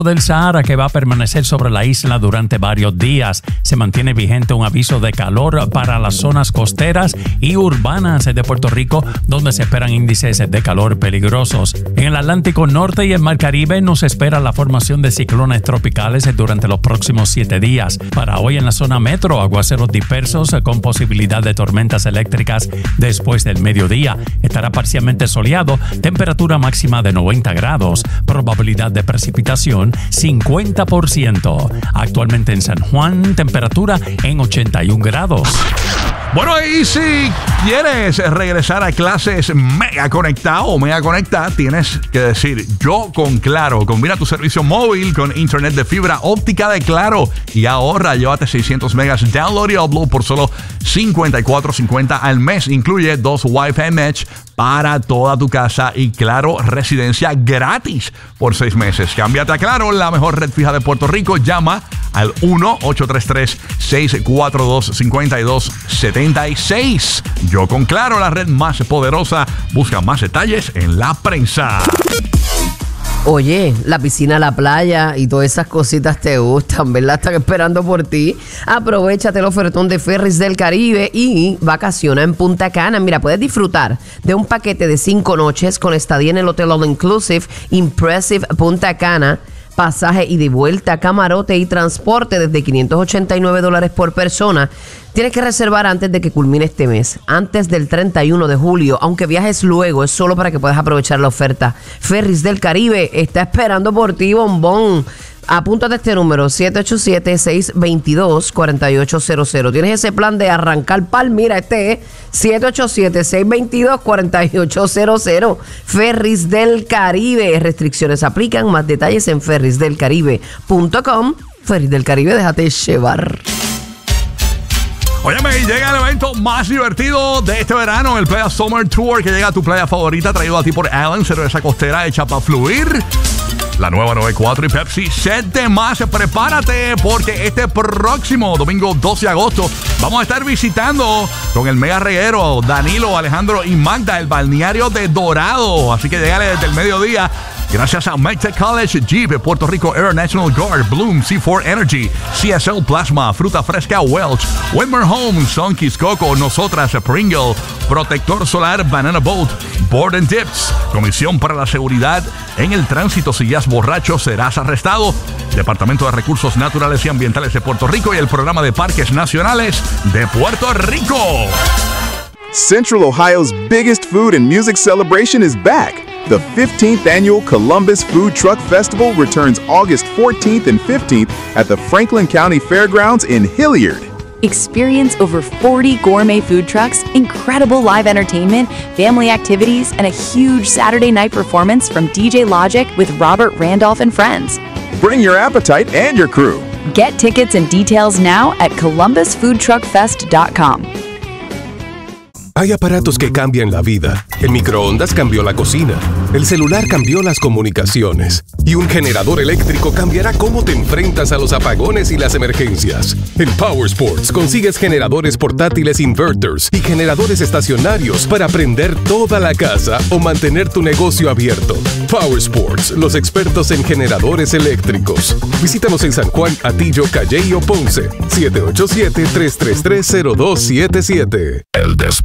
del Sahara que va a permanecer sobre la isla durante varios días. Se mantiene vigente un aviso de calor para las zonas costeras y urbanas de Puerto Rico, donde se esperan índices de calor peligrosos. En el Atlántico Norte y el Mar Caribe nos espera la formación de ciclones tropicales durante los próximos 7 días. Para hoy en la zona metro, aguaceros dispersos con posibilidad de tormentas eléctricas después del mediodía. Estará parcialmente soleado, temperatura máxima de 90 grados, probabilidad de precipitación 50%. Actualmente en San Juan, temperatura en 81 grados. Bueno, y si quieres regresar a clases mega conectado o mega conectada, tienes que decir yo con Claro. Combina tu servicio móvil con internet de fibra óptica de Claro y ahorra. Llévate 600 megas download y upload por solo $54.50 al mes. Incluye 2 Wi-Fi Mesh para toda tu casa y Claro residencia gratis por 6 meses. Cámbiate a Claro, la mejor red fija de Puerto Rico. Llama al 1-833-642-5276. Yo con Claro, la red más poderosa. Busca más detalles en la prensa. Oye, la piscina, la playa y todas esas cositas te gustan, ¿verdad? Están esperando por ti. Aprovechate el ofertón de Ferries del Caribe y vacaciona en Punta Cana. Mira, puedes disfrutar de un paquete de 5 noches con estadía en el Hotel All Inclusive Impressive Punta Cana. Pasaje y de vuelta, camarote y transporte desde $589 por persona. Tienes que reservar antes de que culmine este mes, antes del 31 de julio. Aunque viajes luego, es solo para que puedas aprovechar la oferta. Ferries del Caribe está esperando por ti, bombón. Apúntate este número, 787-622-4800. Tienes ese plan de arrancar mira, este es 787-622-4800. Ferries del Caribe. Restricciones aplican. Más detalles en ferrisdelcaribe.com. Ferries del Caribe, déjate llevar. Óyeme, llega el evento más divertido de este verano, el Playa Summer Tour, que llega a tu playa favorita, traído a ti por Allen, cerveza costera hecha para fluir. La nueva 94 y Pepsi Set de Más. Prepárate porque este próximo domingo 12 de agosto vamos a estar visitando con el mega reguero Danilo, Alejandro y Magda el balneario de Dorado. Así que llegale desde el mediodía. Gracias a McTech College, Jeep, Puerto Rico Air National Guard, Bloom, C4 Energy, CSL Plasma, Fruta Fresca Welch, Whitmer Homes, Sunkies Coco, Nosotras, Pringle, Protector Solar, Banana Boat, Board and Dips, Comisión para la Seguridad en el Tránsito. Si guías borracho, serás arrestado. Departamento de Recursos Naturales y Ambientales de Puerto Rico y el Programa de Parques Nacionales de Puerto Rico. Central Ohio's biggest food and music celebration is back. The 15th annual Columbus Food Truck Festival returns August 14th and 15th at the Franklin County Fairgrounds in Hilliard. Experience over 40 gourmet food trucks, incredible live entertainment, family activities, and a huge Saturday night performance from DJ Logic with Robert Randolph and friends. Bring your appetite and your crew. Get tickets and details now at columbusfoodtruckfest.com. Hay aparatos que cambian la vida. El microondas cambió la cocina. El celular cambió las comunicaciones. Y un generador eléctrico cambiará cómo te enfrentas a los apagones y las emergencias. En Power Sports consigues generadores portátiles inverters y generadores estacionarios para prender toda la casa o mantener tu negocio abierto. Power Sports, los expertos en generadores eléctricos. Visítanos en San Juan, Atillo, Calley o Ponce. 787-333-0277. El